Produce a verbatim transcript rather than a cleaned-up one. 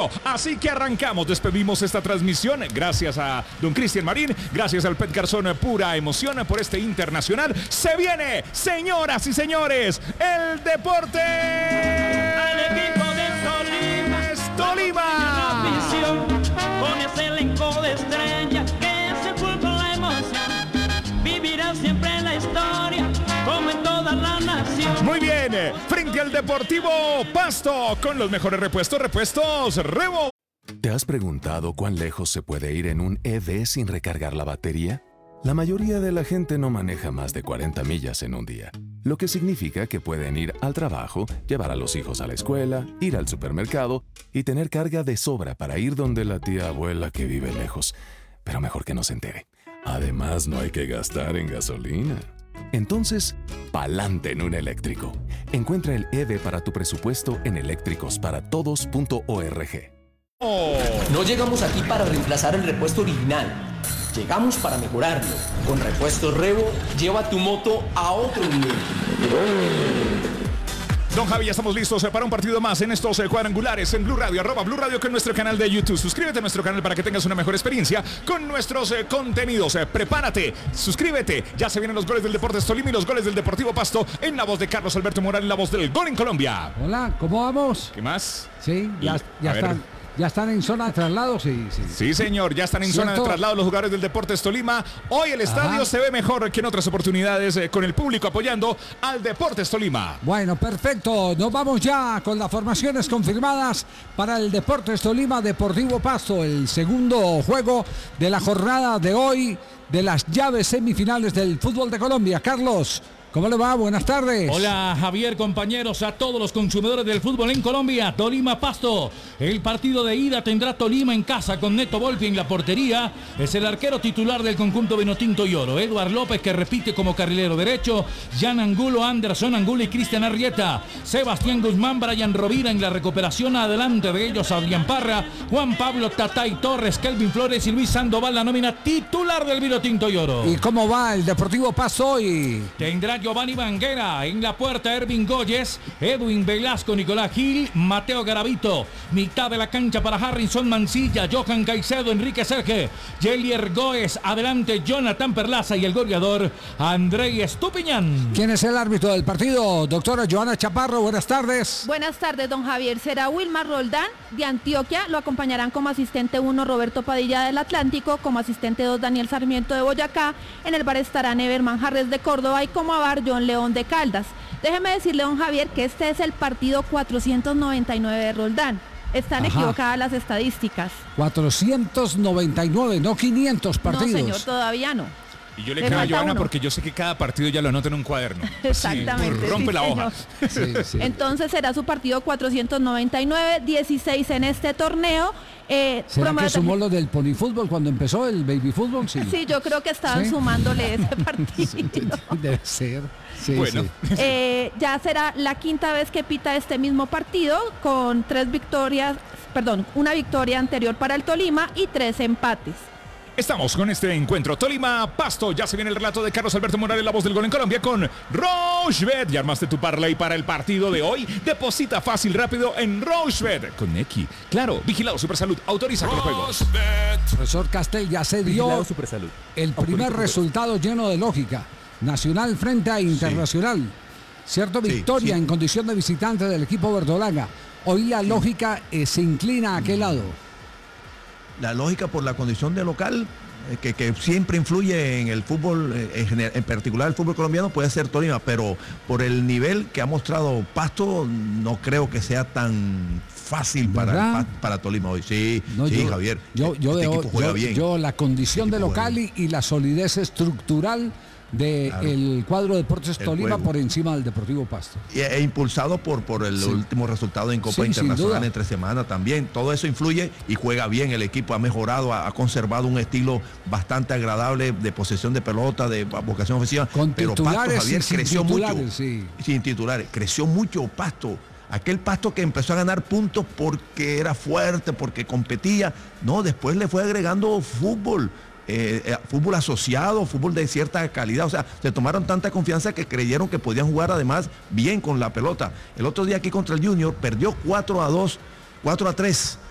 Deportivo. Así que arrancamos, despedimos esta transmisión. Gracias a don Cristian Marín, gracias al Pet Garzón, pura emoción por este internacional. Se viene, señoras y señores, el deporte. Al equipo de Tolima, es Tolima. Con ese elenco de estrellas que se culpa la emoción, vivirá siempre en la historia como en toda la nación. Muy bien, frente al Deportivo Pasto, con los mejores repuestos, repuestos Revo. ¿Te has preguntado cuán lejos se puede ir en un E V sin recargar la batería? La mayoría de la gente no maneja más de cuarenta millas en un día, lo que significa que pueden ir al trabajo, llevar a los hijos a la escuela, ir al supermercado y tener carga de sobra para ir donde la tía abuela que vive lejos. Pero mejor que no se entere. Además, no hay que gastar en gasolina. Entonces, pa'lante en un eléctrico. Encuentra el E V para tu presupuesto en eléctricos para todos punto org. Oh. No llegamos aquí para reemplazar el repuesto original. Llegamos para mejorarlo. Con Repuestos Revo, lleva tu moto a otro nivel. Don Javi, ya estamos listos para un partido más en estos cuadrangulares en Blue Radio, arroba Blue Radio con nuestro canal de YouTube. Suscríbete a nuestro canal para que tengas una mejor experiencia con nuestros eh, contenidos. Eh, prepárate, suscríbete. Ya se vienen los goles del Deportes Tolima y los goles del Deportivo Pasto en la voz de Carlos Alberto Morales, la voz del gol en Colombia. Hola, ¿cómo vamos? ¿Qué más? Sí, ya, ya están. ¿Ya están en zona de traslado? Sí, sí. Sí, señor, ya están en ¿Cierto? zona de traslado los jugadores del Deportes Tolima. Hoy el estadio Ajá. se ve mejor que en otras oportunidades eh, con el público apoyando al Deportes Tolima. Bueno, perfecto. Nos vamos ya con las formaciones confirmadas para el Deportes Tolima Deportivo Pasto. El segundo juego de la jornada de hoy de las llaves semifinales del fútbol de Colombia. Carlos, ¿cómo le va? Buenas tardes. Hola Javier, compañeros, a todos los consumidores del fútbol en Colombia. Tolima Pasto, el partido de ida tendrá Tolima en casa con Neto Volpi en la portería. Es el arquero titular del conjunto vinotinto y oro, Eduard López, que repite como carrilero derecho. Jan Angulo, Anderson Angulo y Cristian Arrieta. Sebastián Guzmán, Brian Rovira en la recuperación. Adelante de ellos Adrián Parra, Juan Pablo Tatay Torres, Kelvin Flores y Luis Sandoval, la nómina titular del vinotinto y oro. ¿Y cómo va el Deportivo Pasto hoy? Tendrá Giovanni Banguera en la puerta, Ervin Goyes, Edwin Velasco, Nicolás Gil, Mateo Garavito, mitad de la cancha para Harrison Mancilla, Johan Caicedo, Enrique Serge, Yelier Goes, adelante Jonathan Perlaza y el goleador André Estupiñán. ¿Quién es el árbitro del partido? Doctora Joana Chaparro, buenas tardes. Buenas tardes, don Javier. Será Wilmar Roldán de Antioquia, lo acompañarán como asistente uno Roberto Padilla del Atlántico, como asistente dos Daniel Sarmiento de Boyacá, en el bar estarán Everman Jarres de Córdoba y como avar John León de Caldas. Déjeme decirle, don Javier, que este es el partido cuatrocientos noventa y nueve de Roldán. Están Ajá. equivocadas las estadísticas. cuatrocientos noventa y nueve, no quinientos partidos. No, señor, todavía no. Y yo le, Le creo a falta Joana uno. porque yo sé que cada partido ya lo anota en un cuaderno. Exactamente. Sí, rompe sí, la hoja. Sí, sí. Entonces será su partido cuatrocientos noventa y nueve, dieciséis en este torneo. Eh, ¿Será promo que de sumó tarjeta- lo del pony fútbol cuando empezó el baby fútbol? Sí, Sí, yo creo que estaban ¿Sí? sumándole ese partido. debe ser. Sí, Bueno. sí. Eh, ya será la quinta vez que pita este mismo partido con tres victorias, perdón, una victoria anterior para el Tolima y tres empates. Estamos con este encuentro. Tolima Pasto. Ya se viene el relato de Carlos Alberto Morales, la voz del gol en Colombia, con Rochebet. ¿Ya armaste tu parlay para el partido de hoy? Deposita fácil, rápido en Rochebet. Con X. Claro, vigilado Supersalud. Autoriza con los juegos. Profesor Castel, ya se dio el primer resultado lleno de lógica. Nacional frente a Internacional. Cierto, Sí, victoria sí. en condición de visitante del equipo verdolaga. Hoy la lógica eh, se inclina a aquel lado. La lógica por la condición de local, eh, que, que siempre influye en el fútbol, eh, en, gener- en particular el fútbol colombiano, puede ser Tolima, pero por el nivel que ha mostrado Pasto, no creo que sea tan fácil para, el ¿Verdad? Pa- para Tolima hoy. Sí, No, sí, yo, Javier. Yo, yo, este de- equipo juega yo- bien. yo la condición Este de equipo juega local y, y la solidez estructural del Claro. cuadro de Deportes El Tolima juego. por encima del Deportivo Pasto. Y- E impulsado por, por el Sí. último resultado en Copa Sí, sin Internacional duda. entre semana también. Todo eso influye y juega bien. El equipo ha mejorado, ha, ha conservado un estilo bastante agradable de posesión de pelota, de vocación ofensiva. Con Pero Pasto, titulares Javier, y sin creció titulares, mucho. sí. Sin titulares. Creció mucho Pasto. Aquel Pasto que empezó a ganar puntos porque era fuerte, porque competía. No, después le fue agregando fútbol. Eh, eh, fútbol asociado, fútbol de cierta calidad, o sea, se tomaron tanta confianza que creyeron que podían jugar además bien con la pelota. El otro día aquí contra el Junior perdió cuatro a dos, cuatro a tres